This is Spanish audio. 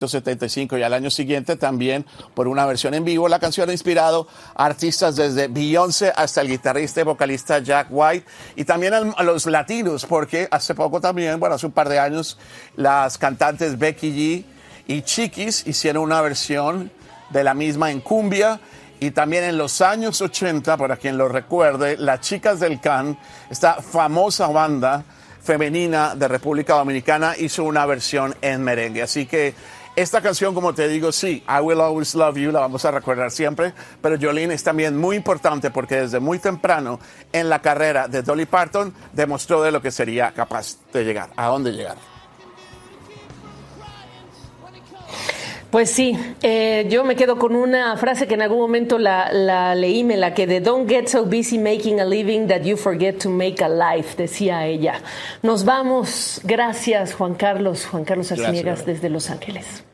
1975 y al año siguiente también por una versión en vivo. La canción ha inspirado a artistas desde Beyoncé hasta el guitarrista y vocalista Jack White y también a los latinos, porque hace poco también, bueno, hace un par de años, las cantantes Becky G y Chiquis hicieron una versión de la misma en cumbia. Y también en los años 80, para quien lo recuerde, las Chicas del Can, esta famosa banda femenina de República Dominicana, hizo una versión en merengue. Así que esta canción, como te digo, sí, I Will Always Love You, la vamos a recordar siempre, pero Jolene es también muy importante porque desde muy temprano en la carrera de Dolly Parton demostró de lo que sería capaz de llegar, a dónde llegar. Pues sí, yo me quedo con una frase que en algún momento la leí, me la quedé. Don't get so busy making a living that you forget to make a life, decía ella. Nos vamos. Gracias, Juan Carlos Arciniegas, desde Los Ángeles.